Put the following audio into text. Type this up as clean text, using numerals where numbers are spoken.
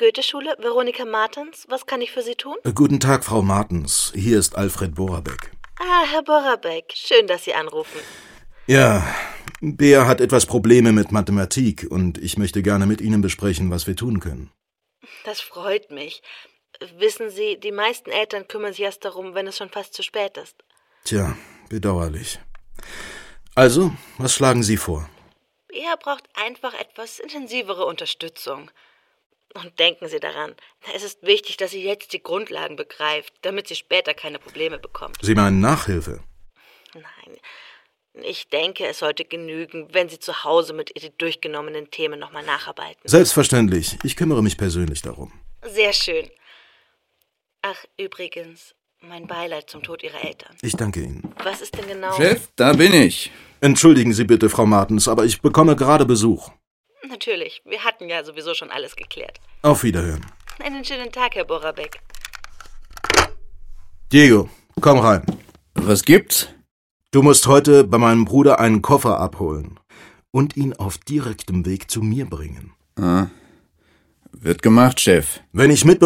Goetheschule, Veronika Martens. Was kann ich für Sie tun? Guten Tag, Frau Martens. Hier ist Alfred Borabek. Ah, Herr Borabek. Schön, dass Sie anrufen. Ja, Bea hat etwas Probleme mit Mathematik und ich möchte gerne mit Ihnen besprechen, was wir tun können. Das freut mich. Wissen Sie, die meisten Eltern kümmern sich erst darum, wenn es schon fast zu spät ist. Tja, bedauerlich. Also, was schlagen Sie vor? Bea braucht einfach etwas intensivere Unterstützung. Und denken Sie daran, es ist wichtig, dass sie jetzt die Grundlagen begreift, damit sie später keine Probleme bekommt. Sie meinen Nachhilfe? Nein, ich denke, es sollte genügen, wenn Sie zu Hause mit ihr die durchgenommenen Themen nochmal nacharbeiten. Selbstverständlich. Ich kümmere mich persönlich darum. Sehr schön. Ach, übrigens, mein Beileid zum Tod Ihrer Eltern. Ich danke Ihnen. Was ist denn genau... Chef, da bin ich. Entschuldigen Sie bitte, Frau Martens, aber ich bekomme gerade Besuch. Natürlich, wir hatten ja sowieso schon alles geklärt. Auf Wiederhören. Einen schönen Tag, Herr Borabek. Diego, komm rein. Was gibt's? Du musst heute bei meinem Bruder einen Koffer abholen und ihn auf direktem Weg zu mir bringen. Ah, wird gemacht, Chef. Wenn ich